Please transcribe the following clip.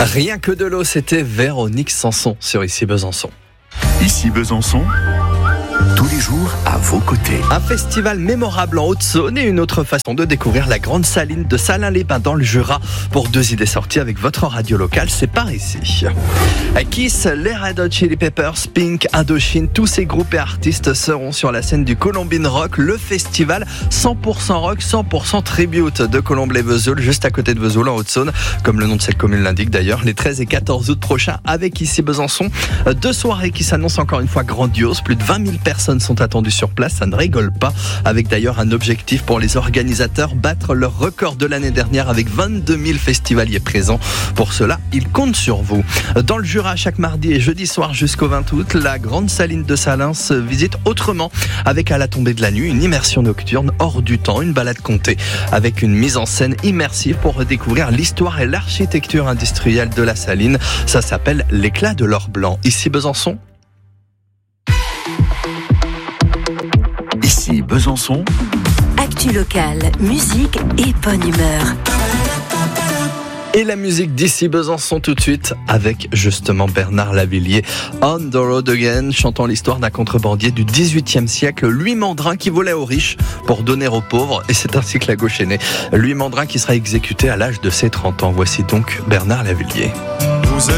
Rien que de l'eau, c'était Véronique Sanson sur Ici Besançon. Ici Besançon, tous les jours à vos côtés. Un festival mémorable en Haute-Saône et une autre façon de découvrir la grande saline de Salins-les-Bains dans le Jura. Pour 2 idées sorties avec votre radio locale, c'est par ici. Kiss, les Red Hot Chili Peppers, Pink, Indochine, tous ces groupes et artistes seront sur la scène du Colombine Rock, le festival 100% rock, 100% tribute de Colombe-les-Vesoul, juste à côté de Vesoul en Haute-Saône, comme le nom de cette commune l'indique d'ailleurs, les 13 et 14 août prochains avec Ici Besançon. 2 soirées qui s'annoncent encore une fois grandioses, plus de 20 000 personnes sont attendues sur place, ça ne rigole pas, avec d'ailleurs un objectif pour les organisateurs, battre leur record de l'année dernière avec 22 000 festivaliers présents. Pour cela, ils comptent sur vous. Dans le Jura, chaque mardi et jeudi soir jusqu'au 20 août, la grande saline de Salins se visite autrement, avec à la tombée de la nuit une immersion nocturne hors du temps, une balade comptée, avec une mise en scène immersive pour redécouvrir l'histoire et l'architecture industrielle de la saline. Ça s'appelle l'éclat de l'or blanc. Ici Besançon. Ici Besançon. Actu locale, musique et bonne humeur. Et la musique d'Ici Besançon tout de suite avec justement Bernard Lavilliers. On the Road Again, chantant l'histoire d'un contrebandier du XVIIIe siècle, Louis Mandrin qui volait aux riches pour donner aux pauvres, et c'est ainsi que la gauche est née. Louis Mandrin qui sera exécuté à l'âge de ses 30 ans. Voici donc Bernard Lavilliers.